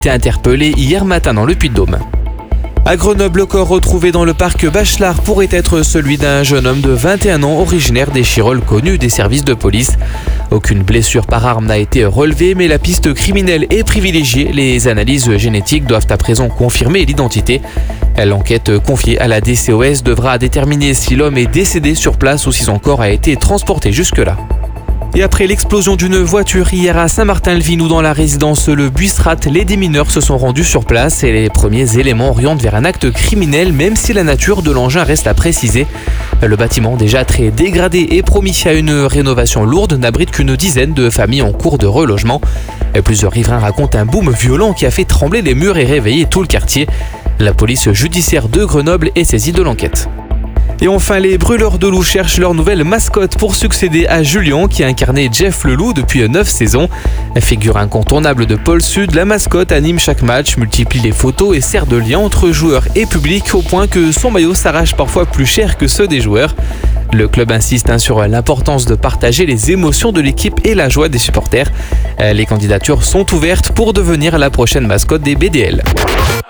été interpellé hier matin dans le Puy-de-Dôme. À Grenoble, le corps retrouvé dans le parc Bachelard pourrait être celui d'un jeune homme de 21 ans originaire d'Échirolles connu des services de police. Aucune blessure par arme n'a été relevée, mais la piste criminelle est privilégiée. Les analyses génétiques doivent à présent confirmer l'identité. L'enquête confiée à la DCOS devra déterminer si l'homme est décédé sur place ou si son corps a été transporté jusque-là. Et après l'explosion d'une voiture hier à Saint-Martin-le-Vinou dans la résidence Le Buissrat, les démineurs se sont rendus sur place et les premiers éléments orientent vers un acte criminel, même si la nature de l'engin reste à préciser. Le bâtiment, déjà très dégradé et promis à une rénovation lourde, n'abrite qu'une dizaine de familles en cours de relogement. Plusieurs riverains racontent un boom violent qui a fait trembler les murs et réveiller tout le quartier. La police judiciaire de Grenoble est saisie de l'enquête. Et enfin, les brûleurs de loups cherchent leur nouvelle mascotte pour succéder à Julien qui a incarné Jeff le loup depuis 9 saisons. Figure incontournable de Pôle Sud, la mascotte anime chaque match, multiplie les photos et sert de lien entre joueurs et public au point que son maillot s'arrache parfois plus cher que ceux des joueurs. Le club insiste sur l'importance de partager les émotions de l'équipe et la joie des supporters. Les candidatures sont ouvertes pour devenir la prochaine mascotte des BDL.